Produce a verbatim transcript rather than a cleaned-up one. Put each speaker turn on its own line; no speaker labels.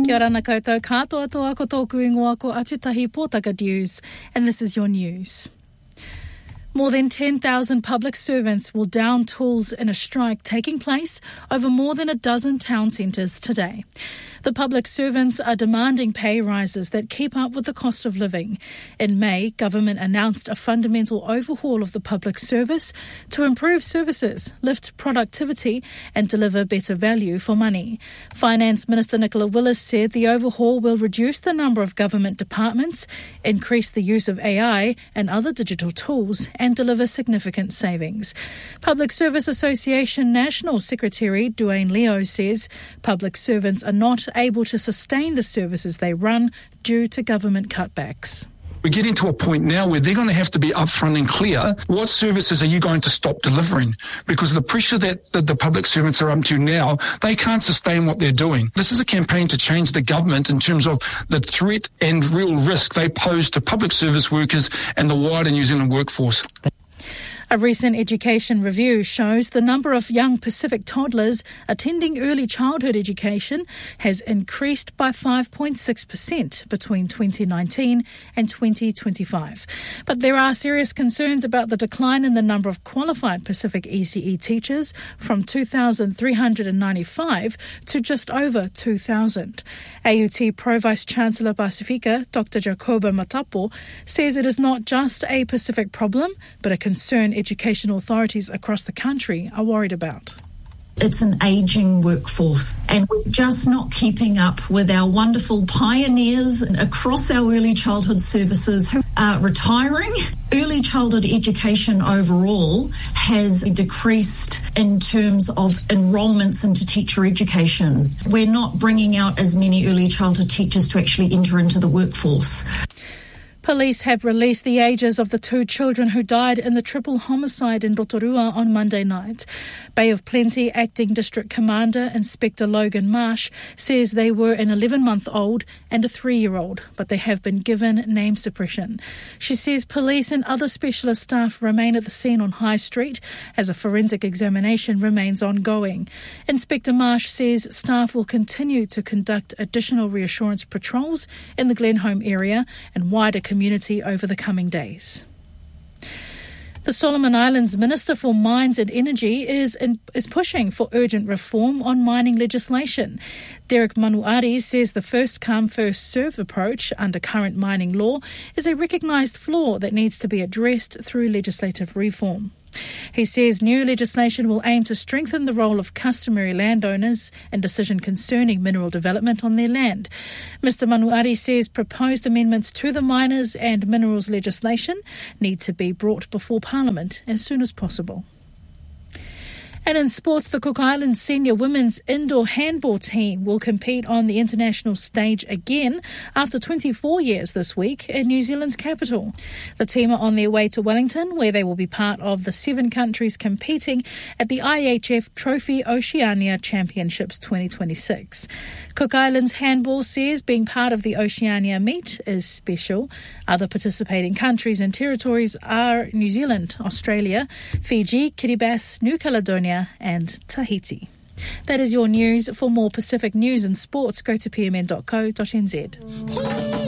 Kia ora na koutou, katoa toa ko tōku ingoa ko Atutahi Pōtaka News, and this is your news. More than ten thousand public servants will down tools in a strike taking place over more than a dozen town centres today. The public servants are demanding pay rises that keep up with the cost of living. In May, government announced a fundamental overhaul of the public service to improve services, lift productivity and deliver better value for money. Finance Minister Nicola Willis said the overhaul will reduce the number of government departments, increase the use of A I and other digital tools and deliver significant savings. Public Service Association National Secretary Duane Leo says public servants are not able to sustain the services they run due to government cutbacks.
We're getting to a point now where they're going to have to be upfront and clear. What services are you going to stop delivering? Because the pressure that, that the public servants are up to now, they can't sustain what they're doing. This is a campaign to change the government in terms of the threat and real risk they pose to public service workers and the wider New Zealand workforce.
A recent education review shows the number of young Pacific toddlers attending early childhood education has increased by five point six percent between twenty nineteen and twenty twenty-five. But there are serious concerns about the decline in the number of qualified Pacific E C E teachers from two thousand three hundred ninety-five to just over two thousand. A U T Pro Vice-Chancellor Pacifica, Doctor Jacoba Matapo, says it is not just a Pacific problem, but a concern educational authorities across the country are worried about.
It's an ageing workforce and we're just not keeping up with our wonderful pioneers across our early childhood services who are retiring. Early childhood education overall has decreased in terms of enrolments into teacher education. We're not bringing out as many early childhood teachers to actually enter into the workforce.
Police have released the ages of the two children who died in the triple homicide in Rotorua on Monday night. Bay of Plenty Acting District Commander Inspector Logan Marsh says they were an eleven-month-old and a three-year-old, but they have been given name suppression. She says police and other specialist staff remain at the scene on High Street as a forensic examination remains ongoing. Inspector Marsh says staff will continue to conduct additional reassurance patrols in the Glenholme area and wider community over the coming days. The Solomon Islands Minister for Mines and Energy is in, is pushing for urgent reform on mining legislation. Derek Manuari says the first come, first serve approach under current mining law is a recognised flaw that needs to be addressed through legislative reform. He says new legislation will aim to strengthen the role of customary landowners in decision concerning mineral development on their land. Mister Manuari says proposed amendments to the miners and minerals legislation need to be brought before Parliament as soon as possible. And in sports, the Cook Islands senior women's indoor handball team will compete on the international stage again after twenty-four years this week in New Zealand's capital. The team are on their way to Wellington, where they will be part of the seven countries competing at the I H F Trophy Oceania Championships twenty twenty-six. Cook Islands Handball says being part of the Oceania meet is special. Other participating countries and territories are New Zealand, Australia, Fiji, Kiribati, New Caledonia and Tahiti. That is your news. For more Pacific news and sports, go to p m n dot co dot n z.